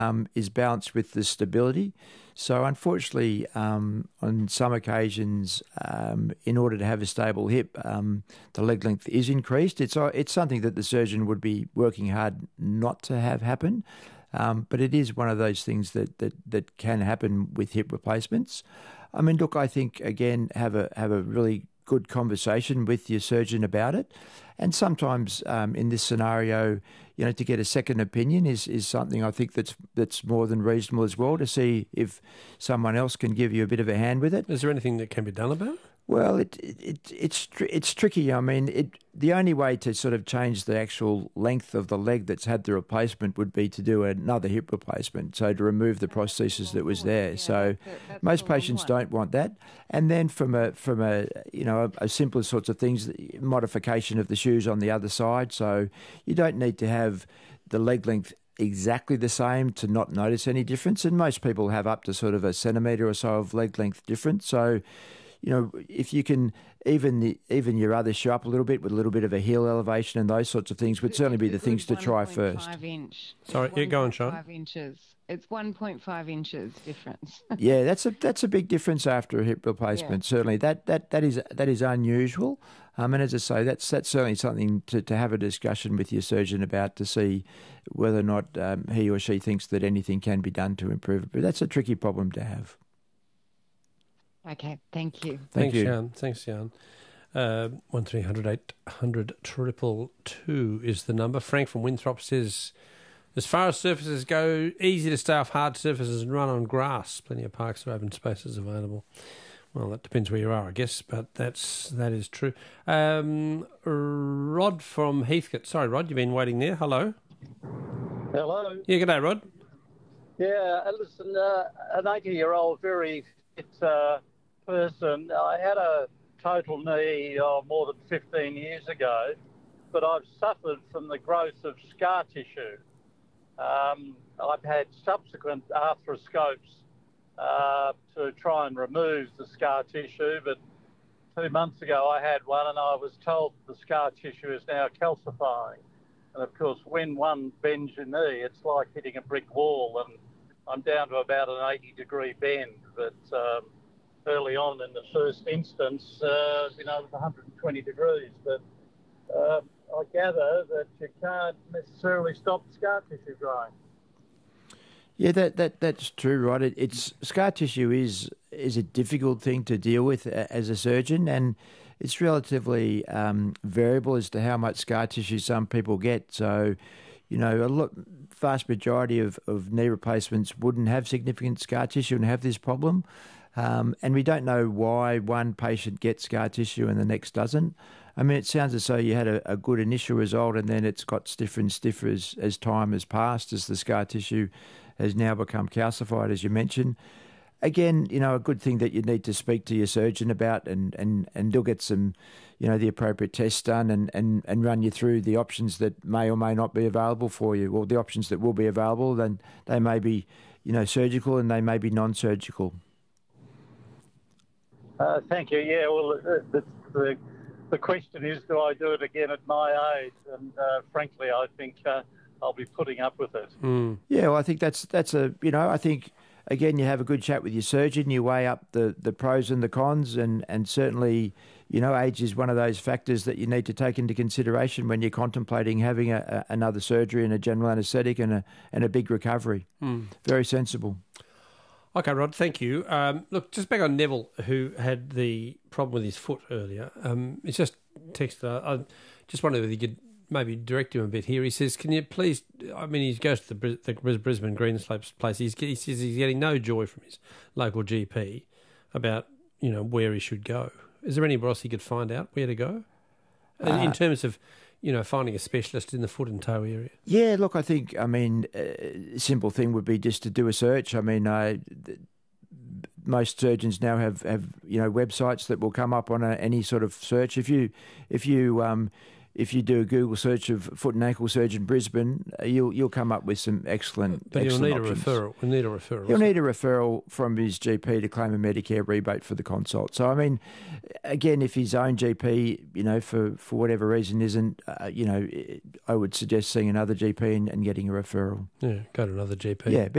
is balanced with the stability. So unfortunately, on some occasions, in order to have a stable hip, the leg length is increased. It's something that the surgeon would be working hard not to have happen, but it is one of those things that can happen with hip replacements. I mean, look, I think again, have a really good conversation with your surgeon about it, and sometimes in this scenario, to get a second opinion is something I think that's more than reasonable as well, to see if someone else can give you a bit of a hand with it. Is there anything that can be done about it? Well, it's tricky. I mean, the only way to sort of change the actual length of the leg that's had the replacement would be to do another hip replacement, so to remove the prosthesis that was there. So most patients don't want that. And then from a simpler sorts of things, modification of the shoes on the other side. So you don't need to have the leg length exactly the same to not notice any difference. And most people have up to sort of a centimetre or so of leg length difference. So if you can even your other shoe up a little bit with a little bit of a heel elevation and those sorts of things would certainly be the things to try first. 1.5 inch. Sorry, yeah, go on, Sean. 5 inches. It's 1.5 inches difference. Yeah, that's a big difference after a hip replacement. Yeah. Certainly, that is unusual. And as I say, that's certainly something to have a discussion with your surgeon about, to see whether or not he or she thinks that anything can be done to improve it. But that's a tricky problem to have. Okay, thank you. Thanks, Jan. Thanks, Jan. 1300 800 222 is the number. Frank from Winthrop says, as far as surfaces go, easy to stay off hard surfaces and run on grass. Plenty of parks or open spaces available. Well, that depends where you are, I guess, but that is true. Rod from Heathcote. Sorry, Rod, you've been waiting there. Hello. Hello. Yeah, good day, Rod. Yeah, listen, an 80-year-old very fit person. I had a total knee more than 15 years ago, but I've suffered from the growth of scar tissue. I've had subsequent arthroscopes to try and remove the scar tissue, but 2 months ago I had one and I was told the scar tissue is now calcifying. And of course, when one bends your knee, it's like hitting a brick wall, and I'm down to about an 80-degree bend, but early on in the first instance, it was 120 degrees. But I gather that you can't necessarily stop scar tissue growing. Yeah, that's true, right? It's scar tissue is a difficult thing to deal with as a surgeon, and it's relatively variable as to how much scar tissue some people get. So, vast majority of knee replacements wouldn't have significant scar tissue and have this problem. And we don't know why one patient gets scar tissue and the next doesn't. I mean, it sounds as though you had a good initial result and then it's got stiffer and stiffer as time has passed, as the scar tissue has now become calcified, as you mentioned. Again, a good thing that you need to speak to your surgeon about, and they'll get some, the appropriate tests done and run you through the options that may or may not be available for you. Or the options that will be available, then they may be, surgical and they may be non-surgical. Thank you. Yeah, well, the question is, do I do it again at my age? And frankly, I think I'll be putting up with it. Mm. Yeah, well, I think that's I think, again, you have a good chat with your surgeon, you weigh up the pros and the cons, and certainly, age is one of those factors that you need to take into consideration when you're contemplating having another surgery and a general anaesthetic and a big recovery. Mm. Very sensible. Okay, Rod, thank you. Look, just back on Neville, who had the problem with his foot earlier. It's just texted. I just wondered whether you could maybe direct him a bit here. He says, can you please, he goes to the Brisbane Greenslopes place. He says he's getting no joy from his local GP about, where he should go. Is there anywhere else he could find out where to go? In terms of, finding a specialist in the foot and toe area? Yeah, look, I think, a simple thing would be just to do a search. Most surgeons now have websites that will come up on any sort of search. If you if you do a Google search of foot and ankle surgeon Brisbane, you'll come up with some excellent. But he'll excellent need options. a referral. He'll need a referral. He'll need a referral from his GP to claim a Medicare rebate for the consult. So, I mean, again, if his own GP, for whatever reason isn't, I would suggest seeing another GP and getting a referral. Yeah, go to another GP. Yeah,